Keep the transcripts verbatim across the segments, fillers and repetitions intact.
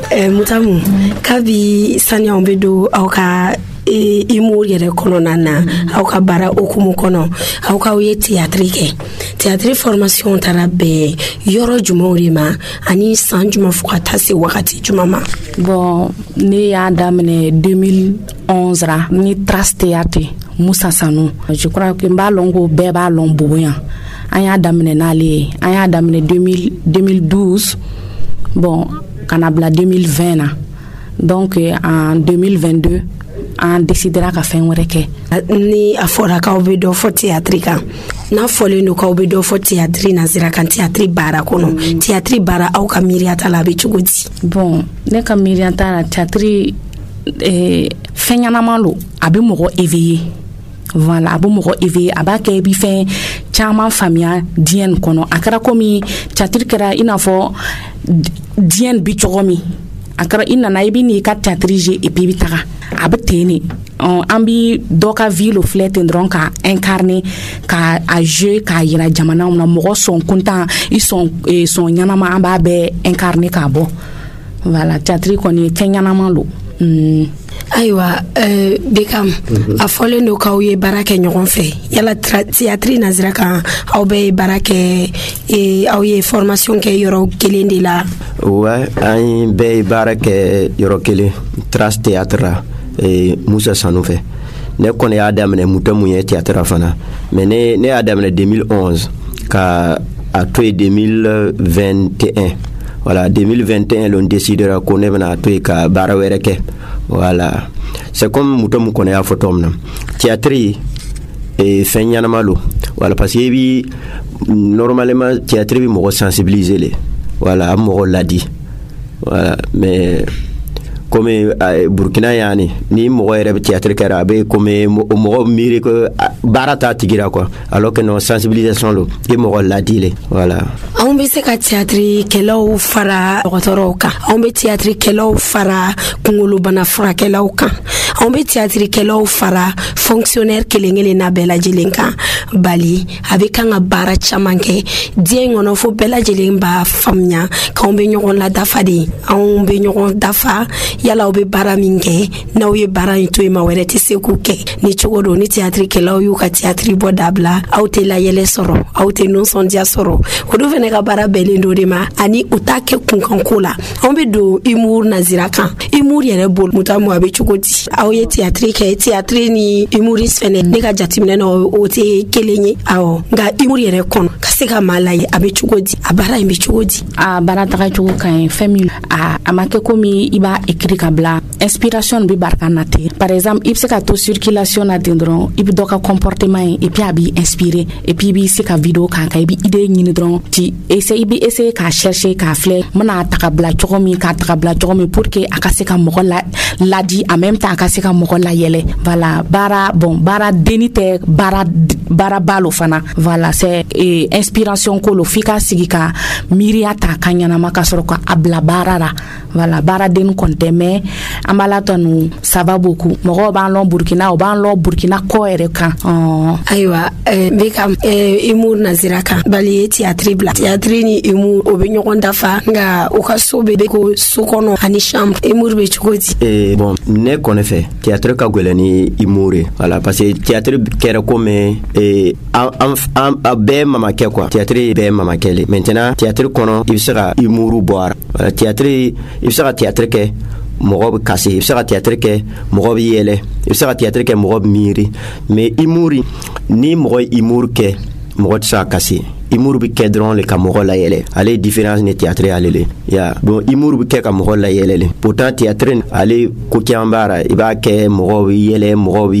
eh, Mutamu kabi sanya ombedo auka e imu yere kono nana auka bara okumu kono auka uye théâtre ke théâtre formation tarabe yoro jumorima ani san juma fukata se wakati juma ma. Bon ne ya damne deux mille onze ra ni Trace Théâtre Moussa Sanou. Je crois que mbalongo beba lomboyan aya damne nale aya damne deux mille douze. Bon kanabla deux mille vingt na. Donc en deux mille vingt-deux on décidera ka fen wore ke ni afora ka obedo fo théâtre kan na fole no ka obedo fo théâtre na zira kan théâtre bara kono mm. théâtre bara au ka miriata la be chugodi. Bon ne ka miriata la théâtre eh fenyana malo abi mo éveiller. Voilà abo mo éveiller abake bi fen chama famia dien kono akara komi théâtre kera ina fo dien bi chogomi akara ina na ibi ni ka théâtre et puis bitaka abteni on ambi doka ville flet ndron ka incarner ka a jeu ka yira jamana na mo son content ils sont ils sont nyanama amba be incarner ka bo. Voilà théâtre koni kenyanama lo. Mm. Aywa euh Bekam mm-hmm. a fole no kawye barake nyon fe yala théâtre nazira kan aw be barake e awye formation ke yoro kelende la. Ouais ay be barake yoro kele Trace Théâtre et Moussa Sanou fait ne connaît Adam ne Mutamu ye théâtre fana mais ne ne Adam ne deux mille onze ka à toi deux mille vingt et un. Voilà deux mille vingt et un l'on décidera qu'on est na toi ka barawereke. Voilà c'est comme Mutamu connaît a photo na théâtre et fenyana malo. Voilà parce que bi normalement théâtre bi mo sensibiliser les. Voilà mo l'a dit. Voilà mais comme uh, Burkina yani ni mo rebe théâtre karabe comme mo mire que barata tigira quoi alors que non sensibilisation lo et mo la dile. Voilà on be se ka théâtre kelo fara otoroka on be théâtre kelo fara kungulu bana fara kelo kan on be théâtre kelo fara fonctionnaire kelengele na bela jelenka bali avec un bara chamanke dien ono fo bela jelemba famnya ka on be nyon la dafadi on be nyon dafa yala obe bara minge na oye bara into ma were te sekuke ni chogodo ni théâtre ke la oyu ka théâtre bodabla auté la yele soro auté non son dia soro odo vene ka bara belendo de ma ani utake kunkankula ombe do imur nazira kan imur yere bol mutamu abe chogodi aoye théâtre ke théâtre ni imuris fene ne ka jatimne no ote kelenyi awo nga imur yere kon kaseka malai abe chogodi abara imbe chogodi a bara ta chogo kan family a amake komi iba kabla inspiration bi barkanate par exemple il se ka to circulation na dendron il doka comportement et puis abi inspiré et puis bi se ka vidéo kan ka bi idée ni dron ti essayer bi essayer ka chercher ka flé mana takabla chokomi ka takabla chokomi pour que akase ka mo la la di en même temps akase ka mo la yele. Voilà bara bon bara denite bara bara balo fana. Voilà c'est eh, inspiration ko lo fika sigika miriata kanyana makasoro ko abla barara. Voilà bara den konte mais amalatonu ça va beaucoup mo ba lon Burkina o ba lon Burkina ko ere kan oh. Aywa eh, Bekam eh, imur naziraka bali théâtre bla théâtre ni imur obenyo kondafa nga ukasobe beko sukono ani chambre imur be chukoti eh bon ne connaît fait théâtre ka golani imure voilà parce que théâtre kera comme eh am am be mama ke quoi théâtre be mama kele maintenant théâtre kono il sera imuru boire voilà théâtre il sera théâtre ke mogob kasi il sera théâtre ke mogob yele il sera théâtre ke mogob miri mais imuri ni mogob imur ke mogob sa kasi imur bi kedron le kamoro la yele ale différence ne théâtre alele ya bon imur bi ke kamoro la yele pourtant théâtre ale ko kiambara iba ke mogob yele mogob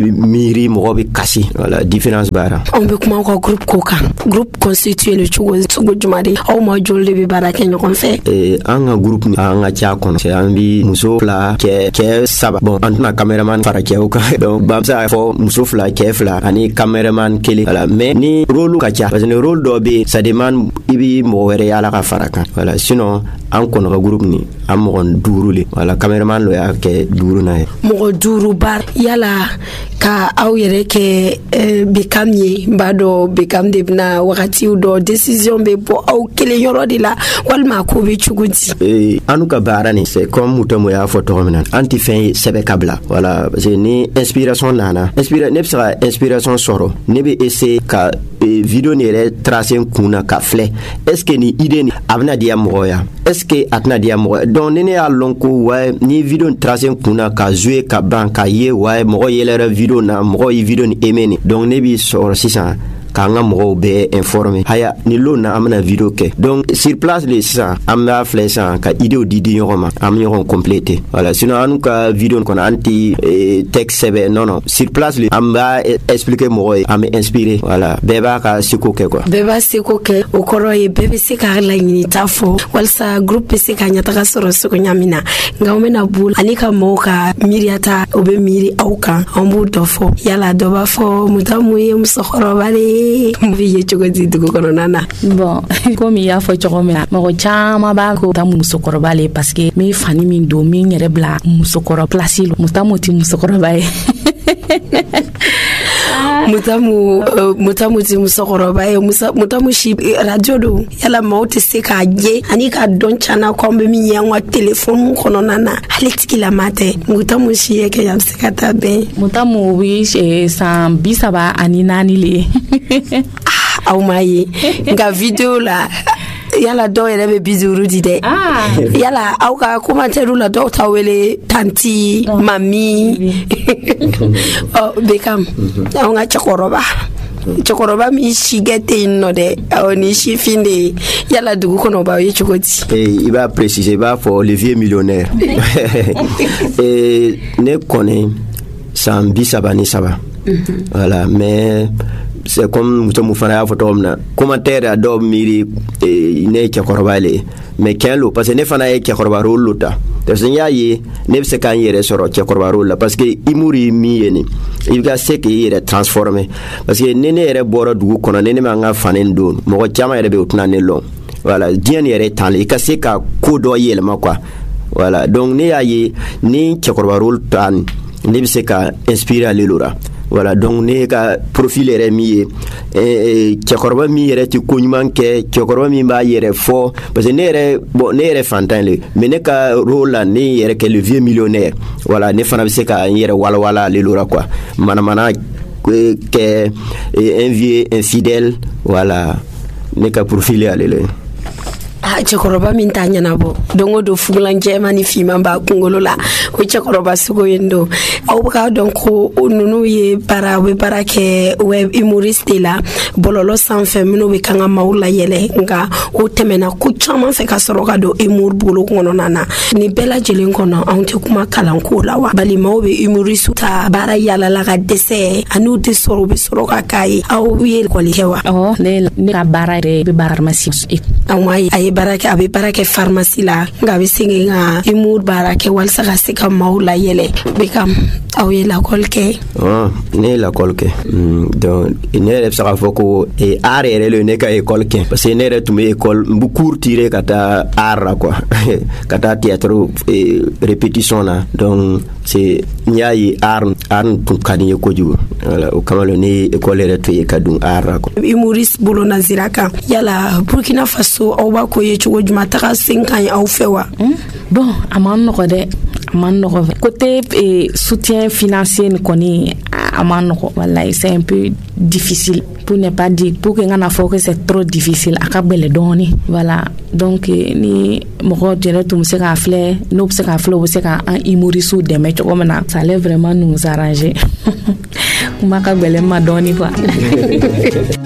miri mogob kasi voilà différence bara on be kuma ko groupe koka groupe constitué le chugo chugo jumade o ma jolde be bara ke nyon fait eh anga groupe anga cha kono c'est ambi muso fla ke ke saba bon antna cameraman fara ke o ka donc bamsa fo muso fla ke fla ani cameraman kele voilà mais ni rôle ka cha parce que rôle rôle dɔ be ça demande i bi mɔgɔ wɛrɛ yala ka fara kan voilà sinon an kɔnɔ ka groupe ni an mɔgɔ duuru le voilà cameraman lo y'a kɛ duuru na ye mɔgɔ duuru bar yala ka aw yɛrɛ kɛ eh, Bekam ye b'a dɔn Bekam de bena wagatiw dɔ décision be bɔ aw kelen yɔrɔ de la walima ko be cogo di eh, anu ka baara ni c'est comme Mutamu y'a fɔ tɔgɔ min na an ti fɛn ye sɛbɛ ka bila voilà parce que ni inspiration nana inspira ne bɛ se ka inspiration sɔrɔ ne bɛ essayer ka eh, video ni yɛrɛ tracer kun na ka filɛ est ce que ni idée ni a bɛna diya mɔgɔ ya est ce que a tɛna diya mɔgɔ donc ni ne y'a lɔn ko ouais ni video ni tracer kun na ka jouer ka ban ka ye ouais mɔgɔ yɛlɛra video na mɔgɔ ye video ni aimer ni donc ne b'i sɔrɔ sisan k'an ka mɔgɔw bɛɛ informer haya ni lo na an bɛna video kɛ donc sur place le sisan an b'a filɛ sisan ka idéw di di ɲɔgɔn ma an bɛ ɲɔgɔn compléter voilà sinon an ka video kɔnɔ an ti eh, texte sɛbɛn non non sur place le an b'a expliquer mɔgɔ ye an bɛ inspirer voilà bɛɛ b'a ka seko kɛ quoi bɛɛ b'a seko kɛ o kɔrɔ ye bɛɛ bɛ se k'a laɲinita fɔ walasa groupe bɛ se ka ɲɛtaga sɔrɔ cogoya min na nka an bɛna bolo ani ka mɔgɔw ka miiriyata o bɛ miiri aw kan an b'o dɔ fɔ yala dɔ b'a fɔ Mutamu ye musokɔrɔba de ye mbi ye cogo di dugu kɔnɔna na bon comme y'a fɔ cogo min na mɔgɔ caman b'a ko ta musokɔrɔba le parce que min fani min don min yɛrɛ bila musokɔrɔ place lo Mutamu ti musokɔrɔba ye Mutamu uh, Mutamu ti musokɔrɔba ye Mutamu si radio do yala maaw tɛ se k'a ye ani ka dɔn cana ko an bɛ min ye an ka téléphone kɔnɔna na hali tigilama tɛ Mutamu si ye kɛ a bɛ se ka taa bɛn Mutamu bi san bi saba ani naani le aw m'a ye nka video la yala dɔw yɛrɛ bɛ bi duuru di dɛ yala aw ka commentaire la dɔw ta wele tanti mami oh Bekam aw ka cɛkɔrɔba cɛkɔrɔba min si kɛ tɛ yen nɔ dɛ aw ni sifin de yala dugu kɔnɔ b'aw ye cogo di i b'a préciser i b'a fɔ le vieux millionnaire ne kɔni san bi saba ni saba voilà mais c'est comme Mutamu fana y'a fɔ tɔgɔ min na commentaire a dɔw miiri ne ye cɛkɔrɔba le mais tiɲɛ lo parce que ne fana ye cɛkɔrɔba rôle lo ta parce que n y'a ye ne bɛ se k'an yɛrɛ sɔrɔ cɛkɔrɔba rôle la parce que humour ye min ye nin i ka se k'i yɛrɛ transformer parce que ni ne yɛrɛ bɔra dugu kɔnɔ ni ne m'an ka fani don mɔgɔ caman yɛrɛ bɛ o tɛna ne lɔn voilà diɲɛ nin yɛrɛ tan le i ka se ka ko dɔ yɛlɛma quoi voilà donc ne y'a ye ni cɛkɔrɔba rôle ta nin ne bɛ se ka inspirer ale lo la voilà donc ne ka profil yɛrɛ min ye eh, cɛkɔrɔba min yɛrɛ ti ko ɲuman kɛ cɛkɔrɔba min b'a yɛrɛ fɔ parce que ne yɛrɛ bon ne yɛrɛ fantan le mais ne ka rôle la ne yɛrɛ kɛ le vieux millionnaire voilà ne fana bɛ se ka n yɛrɛ walawala ale lo la quoi manamana kɛ un vieux infidèle voilà ne ka profil ye ale le ah cɛkɔrɔba min t'a ɲɛnabɔ don o don fugulan jɛman ni fiman b'a kunkolo la o cɛkɔrɔba sugu yen don aw bɛ k'a dɔn ko ninnu ye baara u bɛ baara kɛ web humoriste de la bɔlɔlɔ sanfɛ minnu bɛ kan ka maaw layɛlɛ nka o tɛmɛna ko caman fɛ ka sɔrɔ ka don humour bolo kɔnɔna na nin bɛɛ lajɛlen kɔnɔ anw tɛ kuma kalanko la wa bali maaw bɛ humoriste ta baara yalala ka dɛsɛ ani u tɛ sɔrɔ u bɛ sɔrɔ ka k'a ye aw ye école kɛ wa awɔ ne ka baara yɛrɛ bɛ baara pharmacie aw m'a ye a ye baara kɛ a bɛ baara kɛ pharmacie la nka a bɛ segin ka humour baara kɛ walasa ka se ka maaw layɛlɛ Bekam aw ye lakɔli kɛ oh ne ye lakɔli kɛ donc ne yɛrɛ bɛ se k'a fɔ ko art yɛrɛ le ne ka école kɛ parce que ne yɛrɛ tun bɛ école n bɛ cours tirer ka taa art la quoi ka taa théâtre répétition na donc c'est n y'a ye art art tun ka di n ye kojugu voilà o kama ne ye école yɛrɛ to ye ka dun art la quoi humoriste bolo nazira kan yala Burkina Faso aw b'a ko ye cogo juma taga sen kan ye aw fɛ wa bon a man nɔgɔ dɛ a man nɔgɔ côté eh, soutien financier ni kɔni a man nɔgɔ wallahi c'est un peu difficile pour ne pas dire pour que n kana fɔ que c'est trop difficile a ka gɛlɛn dɔɔni voilà donc ni mɔgɔ yɛrɛ tun bɛ se k'a filɛ n'o bɛ se k'a filɛ o bɛ se ka an humoriste dɛmɛ cogo min na ça allait vraiment nous arranger kuma ka gɛlɛn ma dɔɔni quoi